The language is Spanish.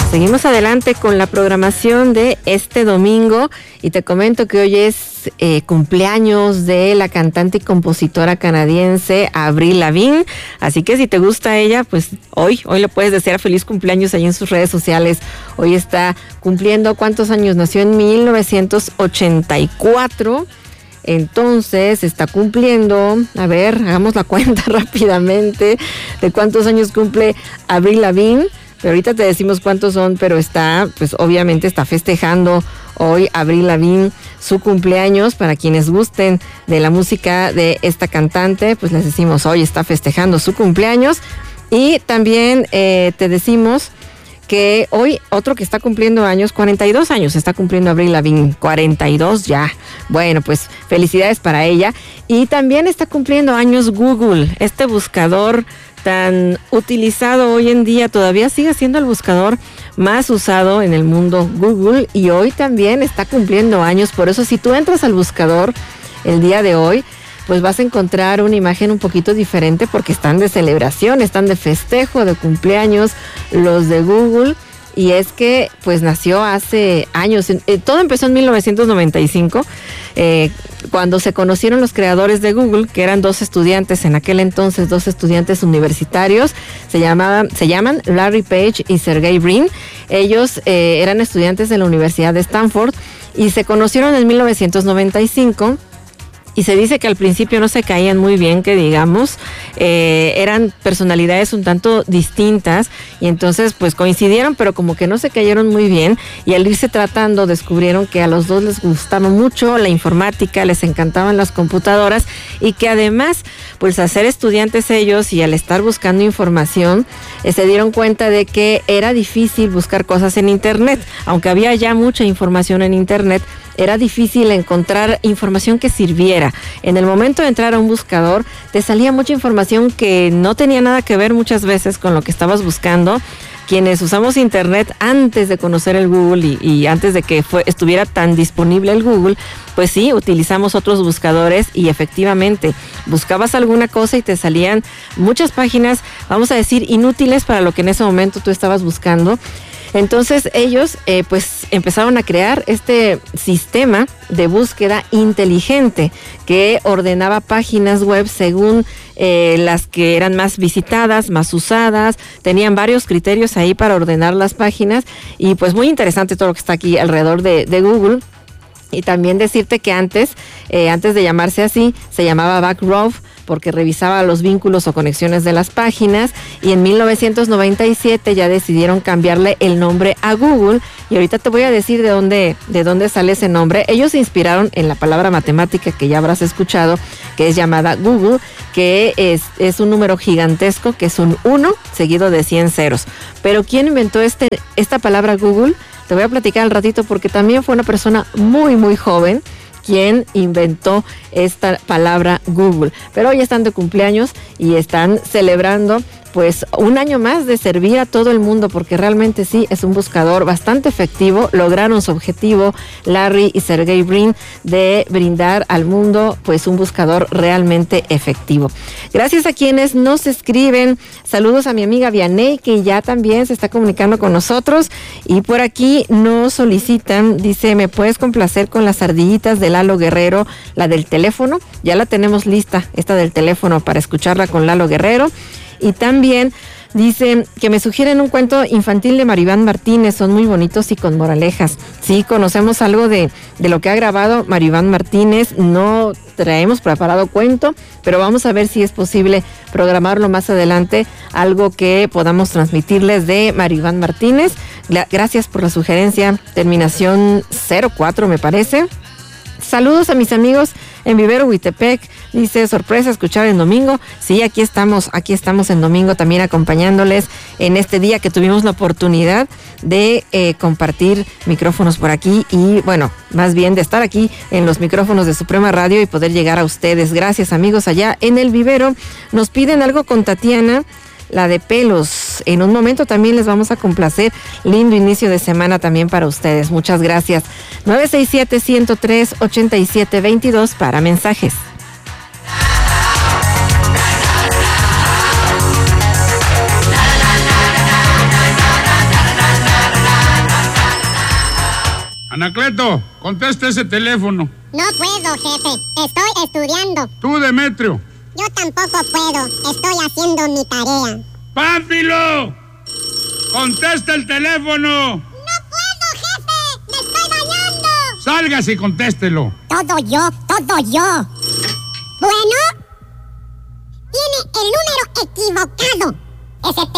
Seguimos adelante con la programación de este domingo y te comento que hoy es cumpleaños de la cantante y compositora canadiense Avril Lavigne, así que si te gusta ella, pues hoy le puedes desear feliz cumpleaños ahí en sus redes sociales. Hoy está cumpliendo, ¿cuántos años? Nació en 1984, entonces está cumpliendo, a ver, hagamos la cuenta rápidamente de cuántos años cumple Avril Lavigne. Pero ahorita te decimos cuántos son, pero pues obviamente está festejando hoy Avril Lavigne su cumpleaños. Para quienes gusten de la música de esta cantante, pues les decimos hoy está festejando su cumpleaños. Y también te decimos que hoy otro que está cumpliendo años, 42 años está cumpliendo Avril Lavigne, 42 ya. Bueno, pues felicidades para ella. Y también está cumpliendo años Google, este buscador tan utilizado hoy en día, todavía sigue siendo el buscador más usado en el mundo, Google, y hoy también está cumpliendo años. Por eso si tú entras al buscador el día de hoy, pues vas a encontrar una imagen un poquito diferente porque están de celebración, están de festejo, de cumpleaños los de Google. Y es que pues nació hace años, todo empezó en 1995, cuando se conocieron los creadores de Google, que eran dos estudiantes en aquel entonces, dos estudiantes universitarios, se llaman Larry Page y Sergey Brin. Ellos eran estudiantes de la Universidad de Stanford y se conocieron en 1995. Y se dice que al principio no se caían muy bien, que digamos, eran personalidades un tanto distintas y entonces pues coincidieron, pero como que no se cayeron muy bien, y al irse tratando descubrieron que a los dos les gustaba mucho la informática, les encantaban las computadoras, y que además pues al ser estudiantes ellos y al estar buscando información, se dieron cuenta de que era difícil buscar cosas en internet. Aunque había ya mucha información en internet, era difícil encontrar información que sirviera. En el momento de entrar a un buscador, te salía mucha información que no tenía nada que ver muchas veces con lo que estabas buscando. Quienes usamos internet antes de conocer el Google y antes de que estuviera tan disponible el Google, pues sí, utilizamos otros buscadores y efectivamente buscabas alguna cosa y te salían muchas páginas, vamos a decir, inútiles para lo que en ese momento tú estabas buscando. Entonces ellos pues empezaron a crear este sistema de búsqueda inteligente que ordenaba páginas web según las que eran más visitadas, más usadas. Tenían varios criterios ahí para ordenar las páginas, y pues muy interesante todo lo que está aquí alrededor de Google. Y también decirte que antes de llamarse así, se llamaba Backrub, porque revisaba los vínculos o conexiones de las páginas, y en 1997 ya decidieron cambiarle el nombre a Google, y ahorita te voy a decir de dónde sale ese nombre. Ellos se inspiraron en la palabra matemática que ya habrás escuchado, que es llamada Google, que es un número gigantesco, que es un 1 seguido de 100 ceros. Pero ¿quién inventó esta palabra Google? Te voy a platicar al ratito, porque también fue una persona muy, muy joven quien inventó esta palabra Google. Pero hoy están de cumpleaños y están celebrando pues un año más de servir a todo el mundo, porque realmente sí es un buscador bastante efectivo. Lograron su objetivo, Larry y Sergey Brin, de brindar al mundo pues un buscador realmente efectivo. Gracias a quienes nos escriben. Saludos a mi amiga Vianey, que ya también se está comunicando con nosotros, y por aquí nos solicitan, dice, ¿me puedes complacer con las ardillitas de Lalo Guerrero, la del teléfono? Ya la tenemos lista, esta del teléfono, para escucharla con Lalo Guerrero. Y también dicen que me sugieren un cuento infantil de Mariván Martínez, son muy bonitos y con moralejas. Sí, conocemos algo de lo que ha grabado Mariván Martínez, no traemos preparado cuento, pero vamos a ver si es posible programarlo más adelante, algo que podamos transmitirles de Mariván Martínez. Gracias por la sugerencia, terminación 04 me parece. Saludos a mis amigos en Vivero Huitepec, dice, sorpresa escuchar en domingo. Sí, aquí estamos en domingo también acompañándoles en este día que tuvimos la oportunidad de compartir micrófonos por aquí, y bueno, más bien de estar aquí en los micrófonos de Suprema Radio y poder llegar a ustedes. Gracias, amigos, allá en el Vivero. Nos piden algo con Tatiana, la de Pelos. En un momento también les vamos a complacer. Lindo inicio de semana también para ustedes. Muchas gracias. 967-103-8722 para mensajes. Anacleto, contesta ese teléfono. No puedo, jefe. Estoy estudiando. Tú, Demetrio. Yo tampoco puedo. Estoy haciendo mi tarea. ¡Pánfilo! ¡Contesta el teléfono! ¡No puedo, jefe! ¡Me estoy bañando! ¡Sálgase y contéstelo! Todo yo. Bueno, tiene el número equivocado. Ese